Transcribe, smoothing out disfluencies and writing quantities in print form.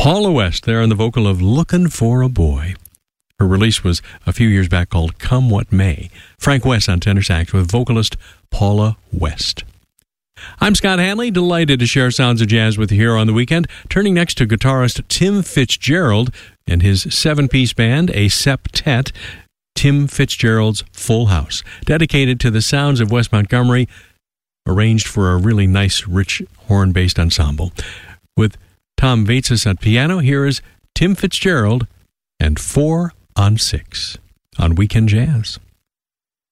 Paula West there on the vocal of Lookin' for a Boy. Her release was a few years back called Come What May. Frank West on tenor sax with vocalist Paula West. I'm Scott Hanley, delighted to share sounds of jazz with you here on the weekend. Turning next to guitarist Tim Fitzgerald and his 7-piece band, a septet, Tim Fitzgerald's Full House, dedicated to the sounds of West Montgomery, arranged for a really nice, rich horn-based ensemble. With Tom Vaitzis at piano, here is Tim Fitzgerald and 4 on 6 on Weekend Jazz.